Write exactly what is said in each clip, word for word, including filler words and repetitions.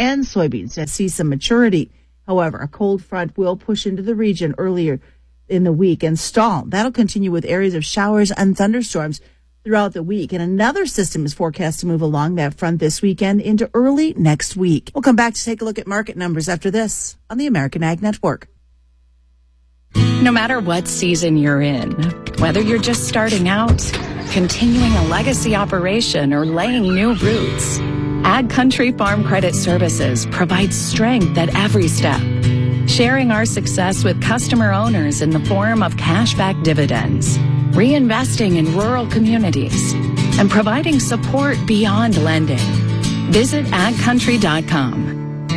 and soybeans to see some maturity. However, a cold front will push into the region earlier in the week and stall. That'll continue with areas of showers and thunderstorms throughout the week. And another system is forecast to move along that front this weekend into early next week. We'll come back to take a look at market numbers after this on the American Ag Network. No matter what season you're in, whether you're just starting out, continuing a legacy operation, or laying new roots, Ag Country Farm Credit Services provides strength at every step, sharing our success with customer owners in the form of cashback dividends, reinvesting in rural communities, and providing support beyond lending. Visit ag country dot com.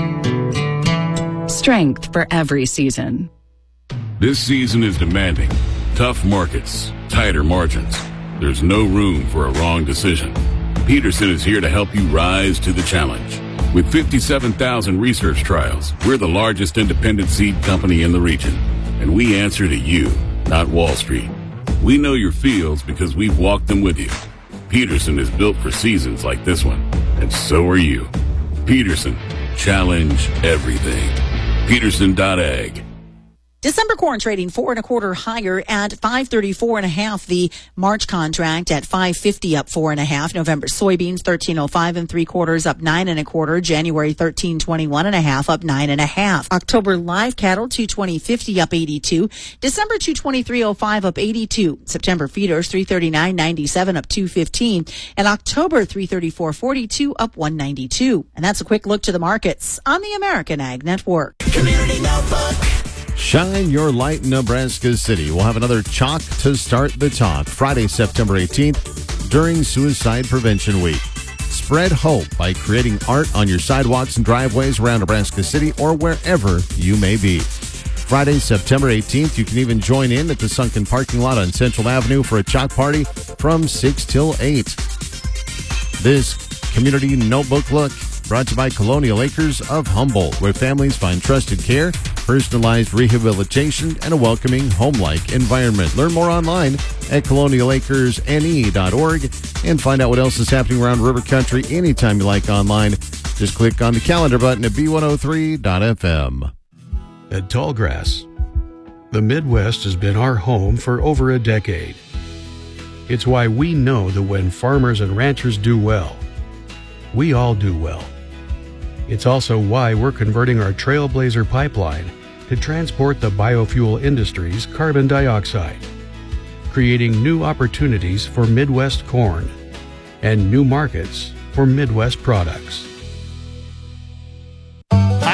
Strength for every season. This season is demanding. Tough markets, tighter margins. There's no room for a wrong decision. Peterson is here to help you rise to the challenge. With fifty-seven thousand research trials, we're the largest independent seed company in the region. And we answer to you, not Wall Street. We know your fields because we've walked them with you. Peterson is built for seasons like this one, and so are you. Peterson, challenge everything. Peterson dot ag. December corn trading four and a quarter higher at five thirty-four and a half. The March contract at five fifty up four and a half. November soybeans thirteen oh five and three quarters up nine and a quarter. January thirteen twenty-one and a half up nine and a half. October live cattle two twenty fifty up eighty-two. December two twenty-three oh five up eighty-two. September feeders three thirty-nine ninety-seven up two fifteen. And October three thirty-four forty-two up one ninety-two. And that's a quick look to the markets on the American Ag Network. Community Notebook. Shine your light in Nebraska City. We'll have another Chalk to start the talk Friday, September eighteenth during Suicide Prevention Week. Spread hope by creating art on your sidewalks and driveways around Nebraska City or wherever you may be. Friday, September eighteenth, you can even join in at the sunken parking lot on Central Avenue for a Chalk party from six till eight. This Community Notebook Look brought to you by Colonial Acres of Humboldt, where families find trusted care, personalized rehabilitation, and a welcoming, home-like environment. Learn more online at colonial acres n e dot org and find out what else is happening around River Country anytime you like online. Just click on the calendar button at b one oh three dot f m. At Tallgrass, the Midwest has been our home for over a decade. It's why we know that when farmers and ranchers do well, we all do well. It's also why we're converting our Trailblazer pipeline to transport the biofuel industry's carbon dioxide, creating new opportunities for Midwest corn and new markets for Midwest products.